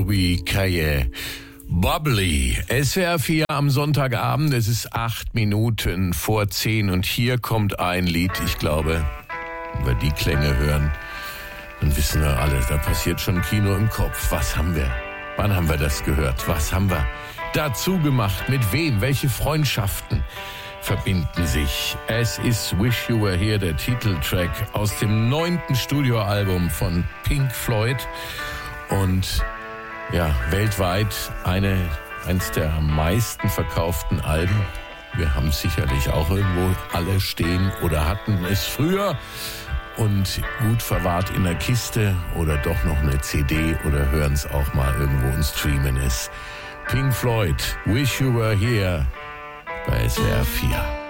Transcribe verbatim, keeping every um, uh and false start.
Toby Kaye. Bubbly. S W R vier am Sonntagabend. Es ist acht Minuten vor zehn und hier kommt ein Lied, ich glaube, wenn wir die Klänge hören, dann wissen wir alle, da passiert schon Kino im Kopf. Was haben wir? Wann haben wir das gehört? Was haben wir dazu gemacht? Mit wem? Welche Freundschaften verbinden sich? Es ist Wish You Were Here, der Titeltrack aus dem neunten Studioalbum von Pink Floyd und ja, weltweit eine, eins der am meisten verkauften Alben. Wir haben es sicherlich auch irgendwo alle stehen oder hatten es früher und gut verwahrt in der Kiste oder doch noch eine C D oder hören es auch mal irgendwo und streamen es. Pink Floyd, Wish You Were Here bei S W R vier.